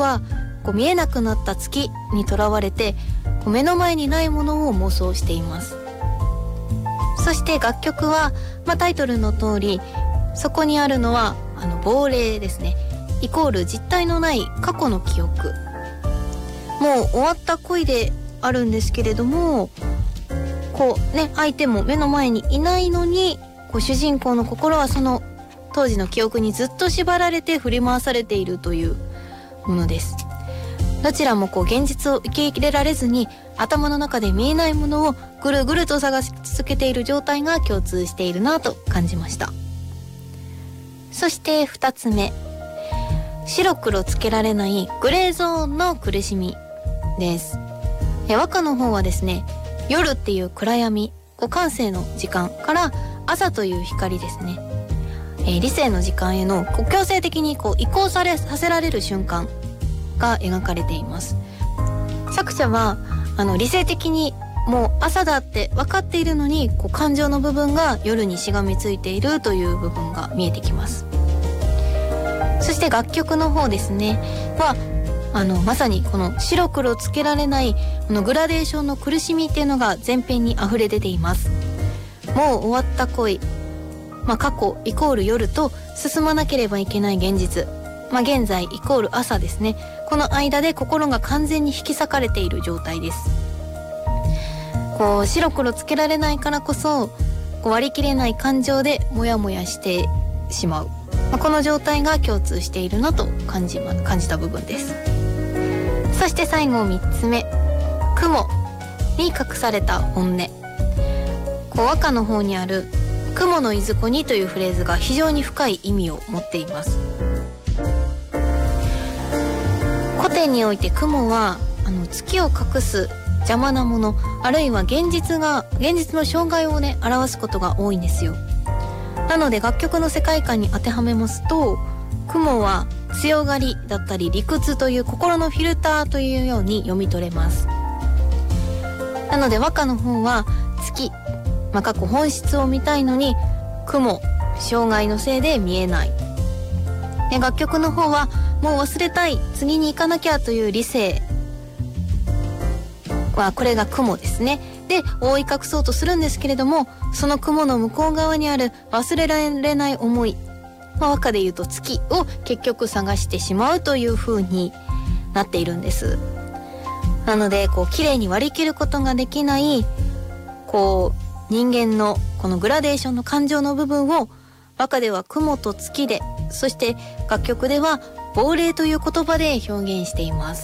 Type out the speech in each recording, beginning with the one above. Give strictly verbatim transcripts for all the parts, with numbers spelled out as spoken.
はこう見えなくなった月にとらわれてこう目の前にないものを妄想しています。そして楽曲は、まあ、タイトルの通りそこにあるのはあの亡霊ですね。イコール実体のない過去の記憶。もう終わった恋であるんですけれども、こうね、相手も目の前にいないのにこう主人公の心はその当時の記憶にずっと縛られて振り回されているというものです。どちらもこう現実を受け入れられずに頭の中で見えないものをぐるぐると探し続けている状態が共通しているなと感じました。そしてふたつめ、白黒つけられないグレーゾーンの苦しみです。え和歌の方はですね、夜っていう暗闇、こう感性の時間から朝という光ですね、えー、理性の時間へのこう強制的にこう移行されさせられる瞬間が描かれています。作者はあの理性的にもう朝だって分かっているのにこう感情の部分が夜にしがみついているという部分が見えてきます。そして楽曲の方ですねはあのまさにこの白黒つけられないこのグラデーションの苦しみっていうのが前編に溢れ出ています。もう終わった恋、まあ、過去イコール夜と進まなければいけない現実、まあ、現在イコール朝ですね。この間で心が完全に引き裂かれている状態です。こう白黒つけられないからこそこう割り切れない感情でモヤモヤしてしまう、まあ、この状態が共通しているなと感じ、ま、感じた部分です。そして最後みっつめ、雲に隠された本音。こう和歌の方にある雲のいずこにというフレーズが非常に深い意味を持っています。古典において雲はあの月を隠す邪魔なもの、あるいは現実が現実の障害をね表すことが多いんですよ。なので楽曲の世界観に当てはめますと、雲は強がりだったり理屈という心のフィルターというように読み取れます。なので和歌の方は月、まあ、過去本質を見たいのに雲、障害のせいで見えない。で楽曲の方はもう忘れたい、次に行かなきゃという理性は、これが雲ですね。で覆い隠そうとするんですけれども、その雲の向こう側にある忘れられない思い、まあ、和歌で言うと月を結局探してしまうという風になっているんです。なのでこう綺麗に割り切ることができないこう人間のこのグラデーションの感情の部分を和歌では雲と月で、そして楽曲では亡霊という言葉で表現しています。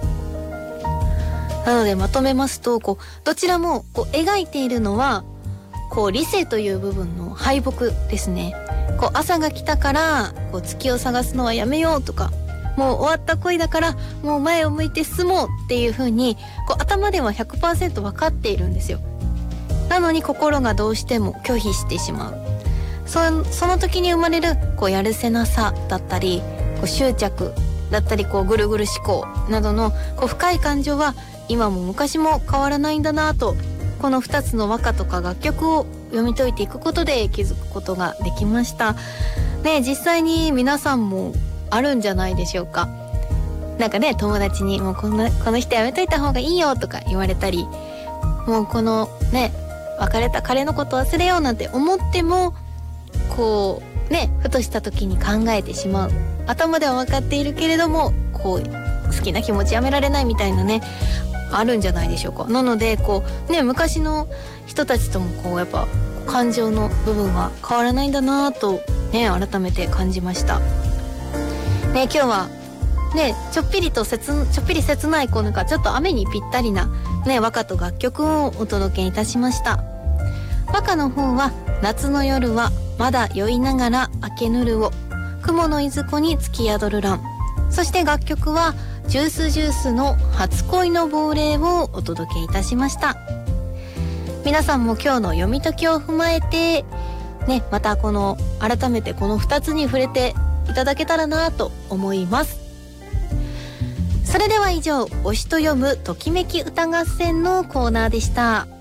なのでまとめますと、こうどちらもこう描いているのはこう理性という部分の敗北ですね。こう朝が来たからこう月を探すのはやめようとか、もう終わった恋だからもう前を向いて進もうっていう風にこう頭では ひゃくパーセント 分かっているんですよ。なのに心がどうしても拒否してしまう。そ, その時に生まれるこうやるせなさだったり、こう執着だったり、こうぐるぐる思考などのこう深い感情は今も昔も変わらないんだなと、このふたつの和歌とか楽曲を読み解いていくことで気づくことができましたね。実際に皆さんもあるんじゃないでしょうか。なんかね、友達にもうこの、この人やめといた方がいいよとか言われたり、もうこのね別れた彼のこと忘れようなんて思ってもこうねふとした時に考えてしまう、頭では分かっているけれどもこう好きな気持ちやめられないみたいなね、あるんじゃないでしょうか。なのでこうね昔の人たちともこうやっぱ感情の部分は変わらないんだなとね改めて感じましたね。今日はねちょっぴりと切ちょっぴり切ないこうなんかちょっと雨にぴったりなね和歌と楽曲をお届けいたしました。和歌の方は夏の夜はまだ酔いながら明けぬるを、雲のいずこに月宿るらん、そして楽曲はジュースジュースの初恋の亡霊をお届けいたしました。皆さんも今日の読み解きを踏まえてね、またこの改めてこのふたつに触れていただけたらなと思います。それでは以上、推しと読むときめき歌合戦のコーナーでした。